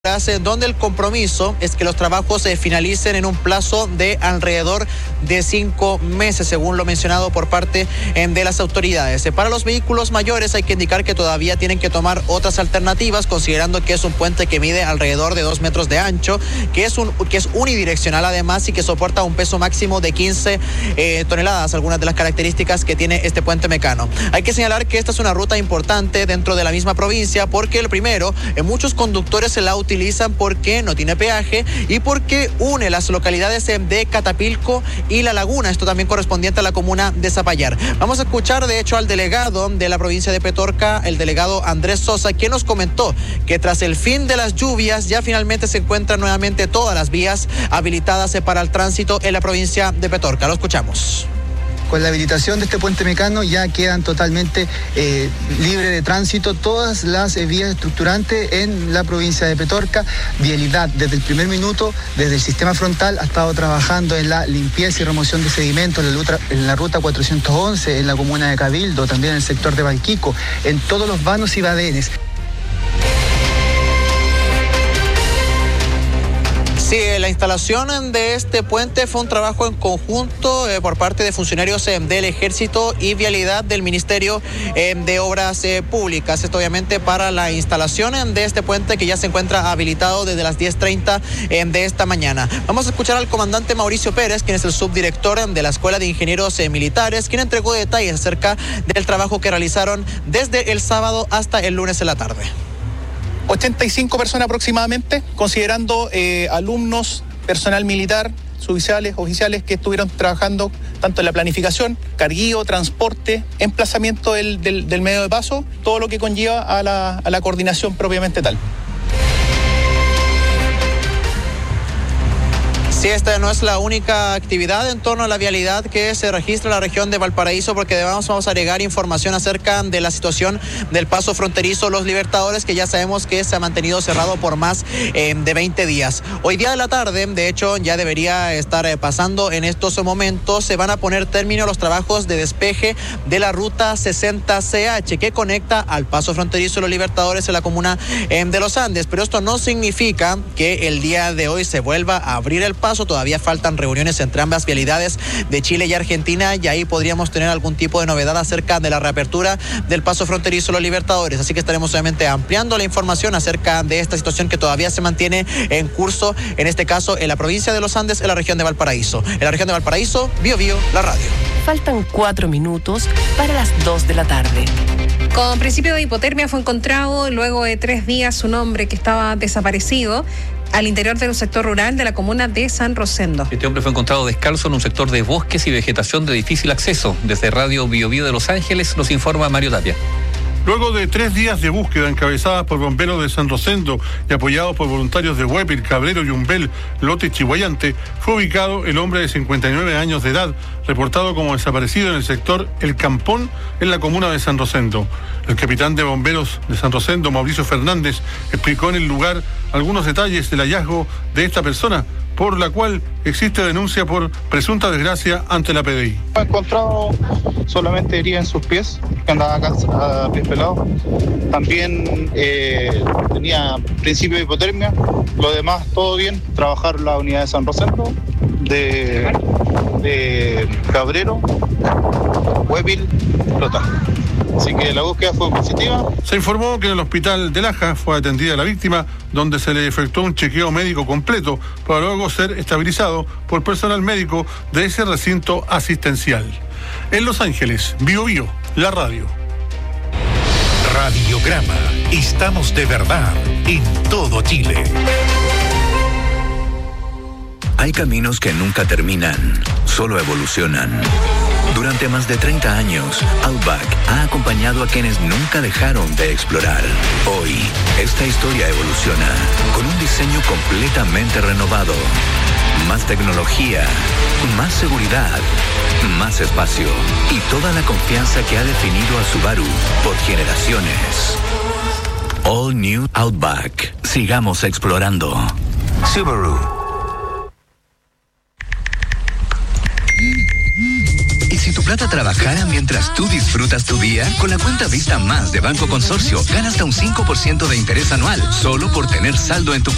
donde el compromiso es que los trabajos se finalicen en un plazo de alrededor de 5 meses, según lo mencionado por parte de las autoridades. Para los vehículos mayores hay que indicar que todavía tienen que tomar otras alternativas, considerando que es un puente que mide alrededor de 2 metros de ancho, que es unidireccional además y que soporta un peso máximo de 15 toneladas, algunas de las características que tiene este puente mecano. Hay que señalar que esta es una ruta importante dentro de la misma provincia, porque el primero, muchos conductores se la utilizan porque no tiene peaje y porque une las localidades de Catapilco y La Laguna, esto también correspondiente a la comuna de Zapallar. Vamos a escuchar de hecho al delegado de la provincia de Petorca, el delegado Andrés Sosa, quien nos comentó que tras el fin de las lluvias ya finalmente se encuentran nuevamente todas las vías habilitadas para el tránsito en la provincia de Petorca. Lo escuchamos. Con la habilitación de este puente mecano ya quedan totalmente libres de tránsito todas las vías estructurantes en la provincia de Petorca. Vialidad desde el primer minuto, desde el sistema frontal, ha estado trabajando en la limpieza y remoción de sedimentos en la ruta 411, en la comuna de Cabildo, también en el sector de Valquico, en todos los vanos y badenes. Sí, la instalación de este puente fue un trabajo en conjunto por parte de funcionarios del Ejército y Vialidad del Ministerio de Obras Públicas. Esto obviamente para la instalación de este puente que ya se encuentra habilitado desde las 10:30 de esta mañana. Vamos a escuchar al comandante Mauricio Pérez, quien es el subdirector de la Escuela de Ingenieros Militares, quien entregó detalles acerca del trabajo que realizaron desde el sábado hasta el lunes en la tarde. 85 personas aproximadamente, considerando alumnos, personal militar, suboficiales, oficiales que estuvieron trabajando tanto en la planificación, carguío, transporte, emplazamiento del medio de paso, todo lo que conlleva a la coordinación propiamente tal. Sí, esta no es la única actividad en torno a la vialidad que se registra en la región de Valparaíso, porque además vamos a agregar información acerca de la situación del paso fronterizo Los Libertadores, que ya sabemos que se ha mantenido cerrado por más de 20 días. Hoy día de la tarde, de hecho, ya debería estar pasando en estos momentos, se van a poner término a los trabajos de despeje de la ruta 60CH, que conecta al paso fronterizo Los Libertadores en la comuna de Los Andes, pero esto no significa que el día de hoy se vuelva a abrir el paso. Todavía faltan reuniones entre ambas vialidades de Chile y Argentina, y ahí podríamos tener algún tipo de novedad acerca de la reapertura del paso fronterizo Los Libertadores. Así que estaremos obviamente ampliando la información acerca de esta situación que todavía se mantiene en curso, en este caso en la provincia de Los Andes, en la región de Valparaíso. En la región de Valparaíso, Bio Bio, la radio. Faltan 4 minutos para las 2 de la tarde. Con principio de hipotermia fue encontrado luego de 3 días un hombre que estaba desaparecido al interior de un sector rural de la comuna de San Rosendo. Este hombre fue encontrado descalzo en un sector de bosques y vegetación de difícil acceso. Desde Radio Bio Bio de Los Ángeles nos informa Mario Tapia. Luego de 3 días de búsqueda encabezadas por bomberos de San Rosendo y apoyados por voluntarios de Huépil, Cabrero, Yumbel, Lote y Chihuayante, fue ubicado el hombre de 59 años de edad, reportado como desaparecido en el sector El Campón, en la comuna de San Rosendo. El capitán de bomberos de San Rosendo, Mauricio Fernández, explicó en el lugar algunos detalles del hallazgo de esta persona, por la cual existe denuncia por presunta desgracia ante la PDI. Fue encontrado solamente herida en sus pies, que andaba a pies pelados. También tenía principio de hipotermia. Lo demás, todo bien. Trabajar la unidad de San Rosendo, de Cabrero, Huépil, Lota. Así que la búsqueda fue positiva. Se informó que en el hospital de Laja fue atendida la víctima, donde se le efectuó un chequeo médico completo para luego ser estabilizado por personal médico de ese recinto asistencial. En Los Ángeles, Bio Bio, la radio. Radiograma. Estamos de verdad en todo Chile. Hay caminos que nunca terminan, solo evolucionan. Durante más de 30 años, Outback ha acompañado a quienes nunca dejaron de explorar. Hoy, esta historia evoluciona con un diseño completamente renovado. Más tecnología, más seguridad, más espacio y toda la confianza que ha definido a Subaru por generaciones. All New Outback. Sigamos explorando. Subaru. ¿Y si tu plata trabajara mientras tú disfrutas tu día? Con la cuenta Vista Más de Banco Consorcio, gana hasta un 5% de interés anual, solo por tener saldo en tu cuenta.